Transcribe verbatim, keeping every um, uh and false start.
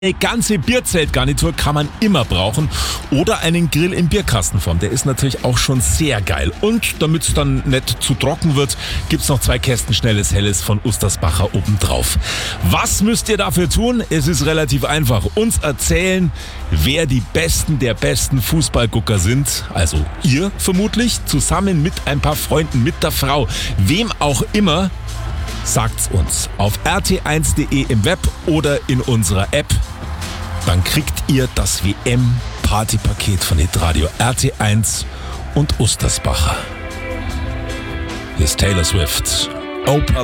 Eine ganze Bierzeltgarnitur kann man immer brauchen oder einen Grill in Bierkastenform. Der ist natürlich auch schon sehr geil. Und damit es dann nicht zu trocken wird, gibt's noch zwei Kästen schnelles Helles von Ustersbacher obendrauf. Was müsst ihr dafür tun? Es ist relativ einfach. Uns erzählen, wer die Besten der besten Fußballgucker sind. Also ihr vermutlich, zusammen mit ein paar Freunden, mit der Frau, wem auch immer. Sagt's uns auf r t eins punkt d e im Web oder in unserer App. Dann kriegt ihr das W M-Partypaket von Hitradio R T eins und Ustersbacher. Hier ist Taylor Swift. Opa